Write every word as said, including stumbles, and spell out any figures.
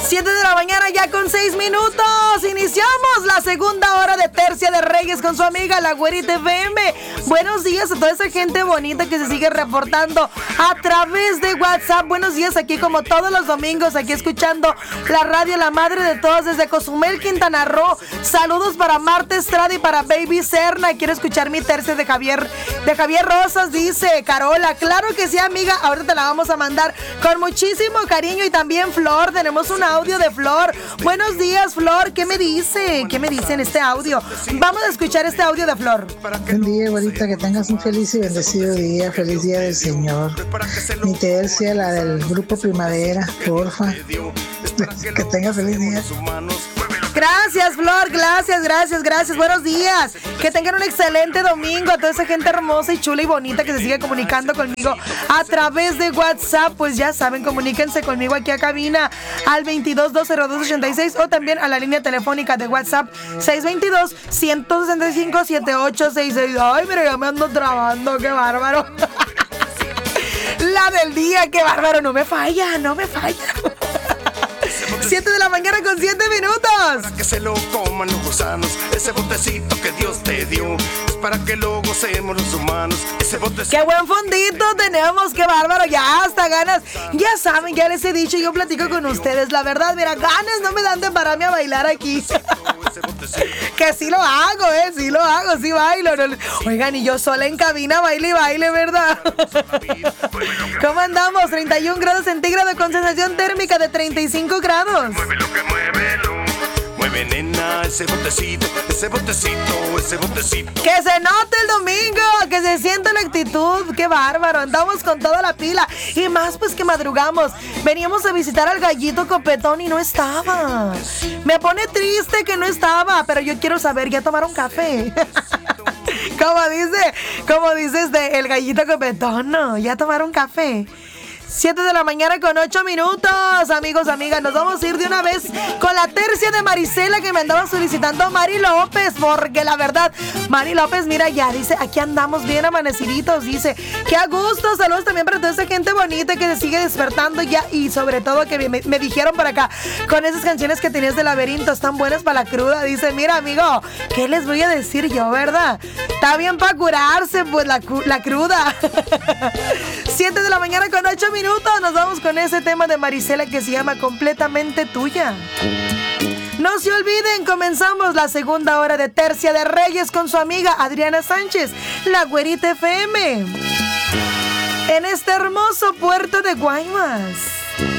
siete de la mañana ya con seis minutos. Iniciamos la segunda hora de Tercia de Reyes con su amiga La Güerita F M. Buenos días a toda esa gente bonita que se sigue reportando a través de WhatsApp. Buenos días aquí como todos los domingos, aquí escuchando la radio La Madre de Todos desde Cozumel, Quintana Roo. Saludos para Marta Estrada y para Baby Serna. Quiero escuchar mi tercia de Javier, de Javier Rosas, dice Carola. Claro que sí, amiga, ahorita te la vamos a mandar con muchísimo cariño. Y también Flor, tenemos un audio de Flor. Buenos días, Flor, ¿qué me dice? ¿Qué me dice en este audio? Vamos a escuchar este audio de Flor. Buen día, güerita, que tengas un feliz y bendecido día, feliz día del Señor. Mi tercia, la del grupo Primavera, porfa. Que tengas feliz día. Gracias, Flor, gracias, gracias, gracias. Buenos días. Que tengan un excelente domingo a toda esa gente hermosa y chula y bonita que se sigue comunicando conmigo a través de WhatsApp. Pues ya saben, comuníquense conmigo aquí a cabina al veintidós, dos cero dos, ochenta y seis o también a la línea telefónica de WhatsApp seis veintidós, ciento sesenta y cinco, setenta y ocho sesenta y seis. Ay, pero ya me ando trabando, qué bárbaro. La del día, qué bárbaro, no me falla, no me falla. siete de la mañana con siete minutos. Para que se lo coman los gusanos. Ese botecito que Dios te dio es para que lo gocemos los humanos. Ese botecito. Qué buen fondito tenemos, qué bárbaro. Ya hasta ganas. Ya saben, ya les he dicho, yo platico con ustedes. La verdad, mira, ganas no me dan de pararme a bailar aquí. Que sí lo hago, eh, sí lo hago, sí bailo. No, oigan, y yo sola en cabina baile y baile, ¿verdad? ¿Cómo andamos? treinta y un grados centígrados con sensación térmica de treinta y cinco grados. Muévelo, que muévelo. Mueve, nena, ese botecito, ese botecito, ese botecito. Que se note el domingo, que se sienta la actitud. Qué bárbaro, andamos con toda la pila. Y más pues que madrugamos. Veníamos a visitar al gallito Copetón y no estaba. Me pone triste que no estaba, pero yo quiero saber, ¿ya tomaron café? Como dice, como dices de el gallito Copetón, ¿no? ¿Ya tomaron café? siete de la mañana con ocho minutos, amigos, amigas. Nos vamos a ir de una vez con la tercia de Marisela que me andaba solicitando Mari López, porque la verdad, Mari López, mira, ya dice, aquí andamos bien amaneciditos, dice, que a gusto. Saludos también para toda esa gente bonita que se sigue despertando ya, y sobre todo que me, me dijeron por acá, con esas canciones que tenías de Laberinto, están buenas para la cruda. Dice, mira, amigo, ¿qué les voy a decir yo, verdad? Está bien para curarse, pues, la, la cruda. siete de la mañana con ocho minutos. Nos vamos con ese tema de Marisela que se llama Completamente Tuya. No se olviden, comenzamos la segunda hora de Tercia de Reyes con su amiga Adriana Sánchez, La Güerita F M, en este hermoso puerto de Guaymas.